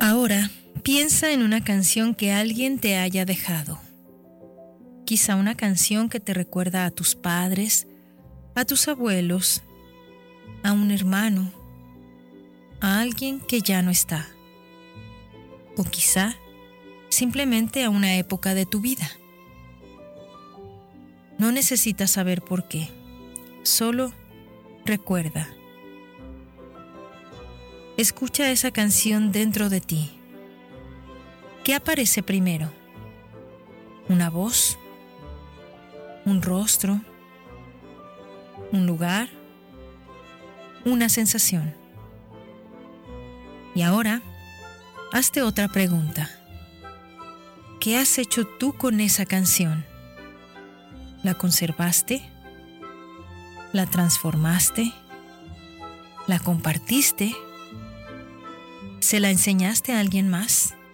Ahora, piensa en una canción que alguien te haya dejado. Quizá una canción que te recuerda a tus padres, a tus abuelos, a un hermano, a alguien que ya no está. O quizá simplemente a una época de tu vida. No necesitas saber por qué, solo recuerda. Escucha esa canción dentro de ti. ¿Qué aparece primero? ¿Una voz? ¿Un rostro? ¿Un lugar? ¿Una sensación? Y ahora, hazte otra pregunta. ¿Qué has hecho tú con esa canción? ¿La conservaste? ¿La transformaste? ¿La compartiste? ¿Se la enseñaste a alguien más?